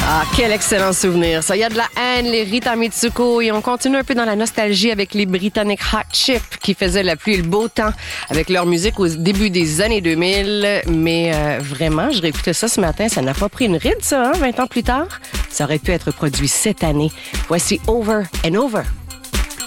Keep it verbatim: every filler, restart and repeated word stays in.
Ah, quel excellent souvenir. Ça, il y a de la haine, les Rita Mitsuko, et on continue un peu dans la nostalgie avec les Britanniques Hot Chip qui faisaient la pluie et le beau temps avec leur musique au début des années deux mille. Mais euh, vraiment, je réécoutais ça ce matin, ça n'a pas pris une ride, ça, hein, vingt ans plus tard. Ça aurait pu être produit cette année. Voici Over and Over.